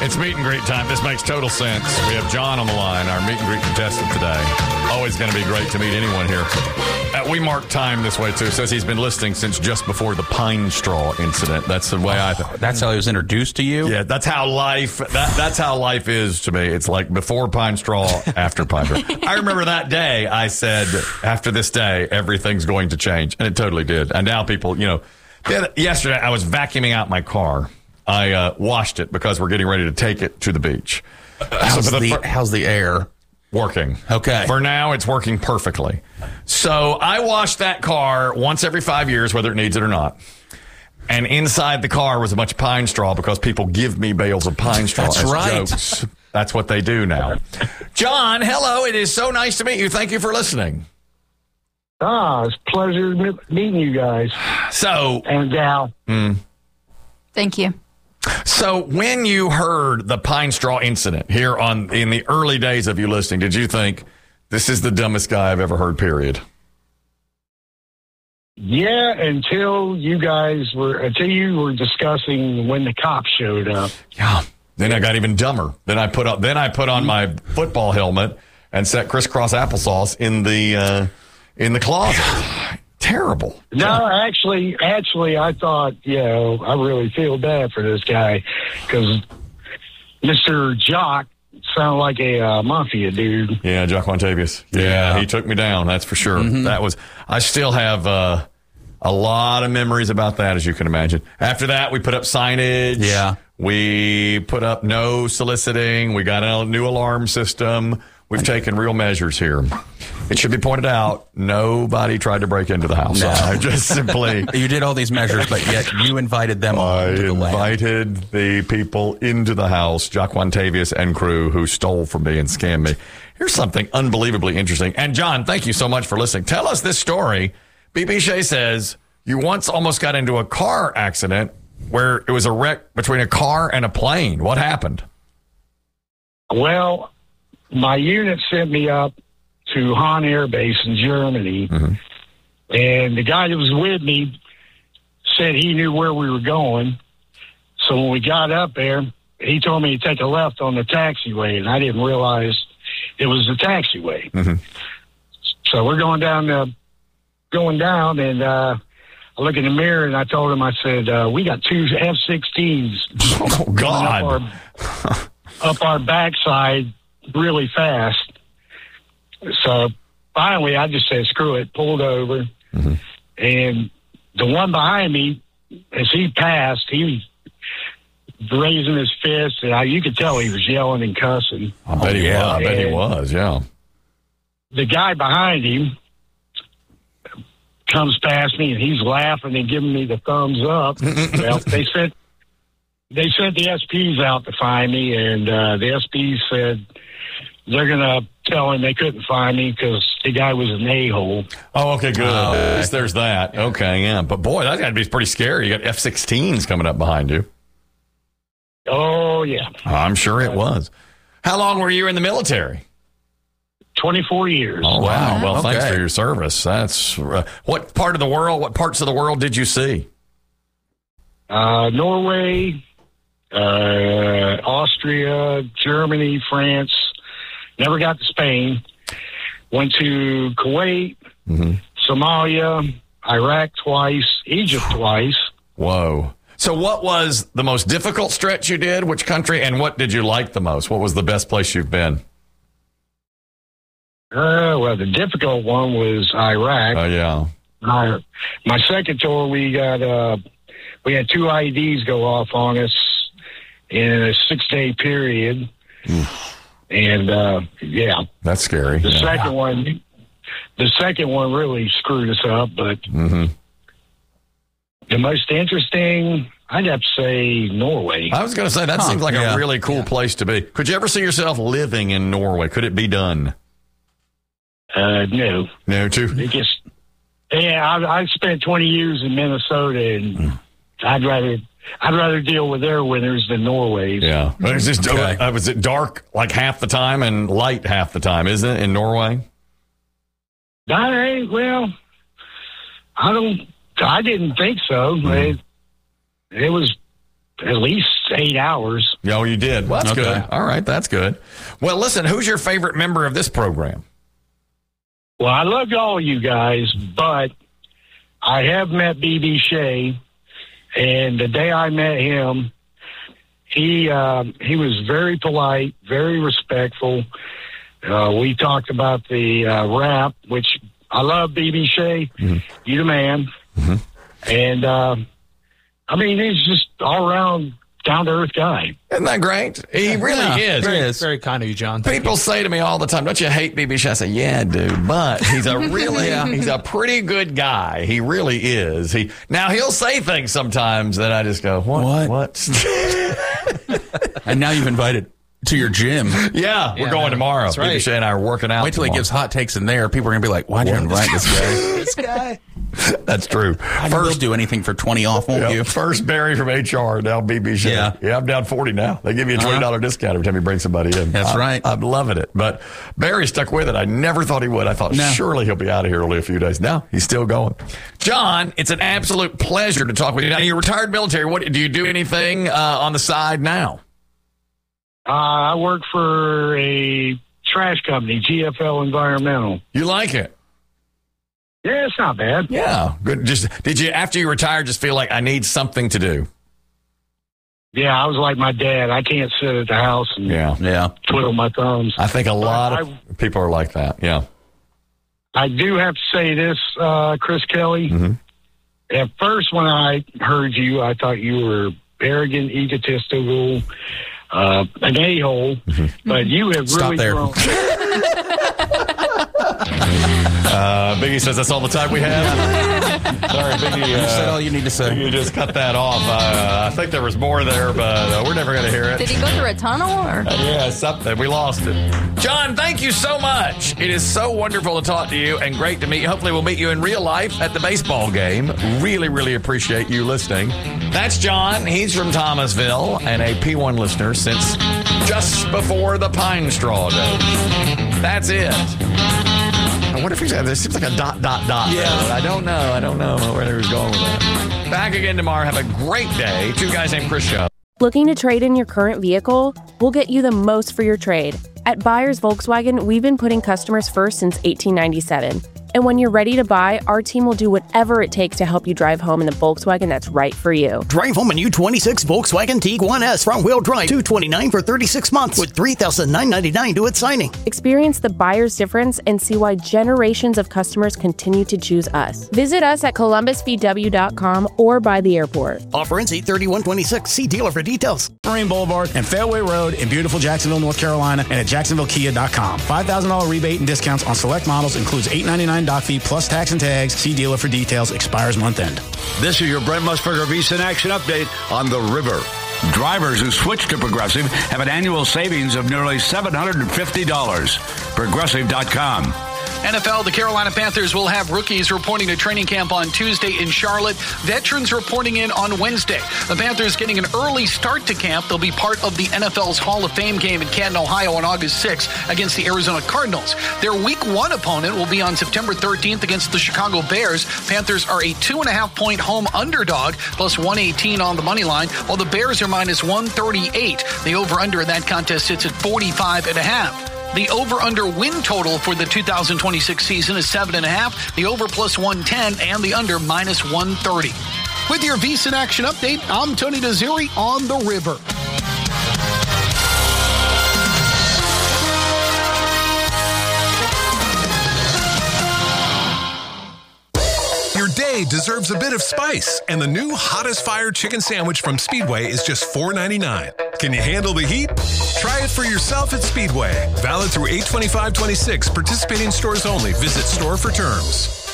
It's meet and greet time. This makes total sense. We have John on the line, our meet and greet contestant today. Always going to be great to meet anyone here. We mark time this way, too. Says he's been listening since just before the pine straw incident. That's the way That's how he was introduced to you? Yeah, that's how life is to me. It's like before pine straw, after pine straw. I remember that day I said, after this day, everything's going to change. And it totally did. And now people, yesterday I was vacuuming out my car. I washed it because we're getting ready to take it to the beach. How's the air? Working. Okay. For now, it's working perfectly. So I wash that car once every 5 years, whether it needs it or not. And inside the car was a bunch of pine straw because people give me bales of pine straw That's as right. jokes. That's what they do now. John, hello. It is so nice to meet you. Thank you for listening. It's a pleasure meeting you guys. So, and Gal. Thank you. So when you heard the pine straw incident here in the early days of you listening, did you think this is the dumbest guy I've ever heard, period? Yeah, until you were discussing when the cops showed up. Yeah. Then I got even dumber. Then I put on my football helmet and set crisscross applesauce in the closet. Terrible. No, actually, I thought, I really feel bad for this guy because Mr. Jock sounded like a mafia dude. Yeah, Jock Montavious. Yeah, he took me down. That's for sure. Mm-hmm. I still have a lot of memories about that, as you can imagine. After that, we put up signage. Yeah. We put up no soliciting. We got a new alarm system. We've taken real measures here. It should be pointed out, nobody tried to break into the house. No. I just simply... You did all these measures, but yet you invited them I to the land. invited the people into the house, Jock Montavious and crew, who stole from me and scammed me. Here's something unbelievably interesting. And John, thank you so much for listening. Tell us this story. BB Shea says you once almost got into a car accident where it was a wreck between a car and a plane. What happened? Well, my unit sent me up to Hahn Air Base in Germany, and the guy that was with me said he knew where we were going. So when we got up there, he told me to take a left on the taxiway, and I didn't realize it was the taxiway. So we're going down, and I look in the mirror, and I told him, I said, we got two F-16s. Oh, God. Up our backside really fast. So finally, I just said, screw it, pulled over. And the one behind me, as he passed, he was raising his fist, and you could tell he was yelling and cussing. I bet he was, yeah. The guy behind him comes past me, and he's laughing and giving me the thumbs up. Well, they sent the SPs out to find me, and the SPs said they're going to tell him they couldn't find me because the guy was an a-hole. Oh, okay, good. At least there's that. Okay, yeah. But, boy, that's got to be pretty scary. You got F-16s coming up behind you. Oh, yeah. I'm sure it was. How long were you in the military? 24 years. Oh, wow. Well, Okay. thanks for your service. That's what parts of the world did you see? Norway, Austria, Germany, France. Never got to Spain. Went to Kuwait, Somalia, Iraq twice, Egypt twice. Whoa. So what was the most difficult stretch you did? Which country? And what did you like the most? What was the best place you've been? Well, the difficult one was Iraq. Oh, yeah. My second tour, we had two IEDs go off on us in a 6-day period. And yeah, That's scary. the second one really screwed us up. But the most interesting, I'd have to say Norway. I was going to say, that seems like a really cool place to be. Could you ever see yourself living in Norway? Could it be done? No. No, too? I spent 20 years in Minnesota, and I'd rather deal with their winters than Norway's. Yeah. Was it dark like half the time and light half the time, isn't it, in Norway? I didn't think so. It was at least 8 hours. Oh, you did. Well, that's Okay. good. All right, that's good. Well, listen, who's your favorite member of this program? Well, I love all you guys, but I have met B.B. Shea, and the day I met him, he was very polite, very respectful. We talked about the rap, which I love B.B. Shea. Mm-hmm. You the man. Mm-hmm. And, I mean, he's just all around down-to-earth guy. Isn't that great? He really is. Very kind of you, John. People say to me all the time, don't you hate B.B. Shea? I say, yeah, dude, but he's a really, he's a pretty good guy. He really is. Now, he'll say things sometimes that I just go, what? And now you've invited to your gym. Yeah, we're going tomorrow. That's right. B.B. Shea and I are working out. Wait till he tomorrow. gives hot takes in there. People are going to be like, why'd you invite this guy? This guy. That's true. First, do anything for 20 off, won't you? First Barry from HR, now B.B. Shea. Yeah. I'm down 40 now. They give you a $20 discount every time you bring somebody in. That's right. I'm loving it. But Barry stuck with it. I never thought he would. I thought surely he'll be out of here only a few days. No, he's still going. John, it's an absolute pleasure to talk with you. Now, you're retired military. What do you do anything on the side now? I work for a trash company, GFL Environmental. You like it? Yeah, it's not bad. Yeah. Good. Did you, after you retired, just feel like I need something to do? Yeah, I was like my dad. I can't sit at the house and twiddle my thumbs. I think a lot of people are like that. Yeah. I do have to say this, Chris Kelly. Mm-hmm. At first, when I heard you, I thought you were arrogant, egotistical, an a-hole, but you have really grown. Biggie says that's all the time we have. Sorry, Biggie. You said all you need to say. You just cut that off. I think there was more there, but we're never going to hear it. Did he go through a tunnel? Or? Yeah, something. We lost it. John, thank you so much. It is so wonderful to talk to you and great to meet you. Hopefully we'll meet you in real life at the baseball game. Really, really appreciate you listening. That's John. He's from Thomasville and a P1 listener since just before the Pine Straw Day. That's it. I wonder if he's there seems like a ... Yeah. I don't know where he was going with that. Back again tomorrow. Have a great day. Two Guys Named Chris show. Looking to trade in your current vehicle? We'll get you the most for your trade. At Buyers Volkswagen, we've been putting customers first since 1897. And when you're ready to buy, our team will do whatever it takes to help you drive home in the Volkswagen that's right for you. Drive home a new 26 Volkswagen Tiguan S front-wheel drive, $229 for 36 months with $3,999 due at signing. Experience the buyer's difference and see why generations of customers continue to choose us. Visit us at columbusvw.com or by the airport. Offer ends 8/31/26. See dealer for details. Marine Boulevard and Fairway Road in beautiful Jacksonville, North Carolina, and at JacksonvilleKia.com. $5,000 rebate and discounts on select models, includes $899 doc fee plus tax and tags. See dealer for details. Expires month end. This is your Brent Musburger VSiN Action Update on the river. Drivers who switch to Progressive have an annual savings of nearly $750. Progressive.com. NFL, the Carolina Panthers will have rookies reporting to training camp on Tuesday in Charlotte. Veterans reporting in on Wednesday. The Panthers getting an early start to camp. They'll be part of the NFL's Hall of Fame game in Canton, Ohio on August 6th against the Arizona Cardinals. Their Week 1 opponent will be on September 13th against the Chicago Bears. Panthers are a 2.5-point home underdog, plus 118 on the money line, while the Bears are minus 138. The over-under in that contest sits at 45.5. The over-under win total for the 2026 season is 7.5. The over plus 110 and the under minus 130. With your VSiN Action Update, I'm Tony Desiri on the river. Your day deserves a bit of spice, and the new Hottest Fire Chicken Sandwich from Speedway is just $4.99. Can you handle the heat? Try it for yourself at Speedway. Valid through 8/25/26. Participating stores only. Visit store for terms.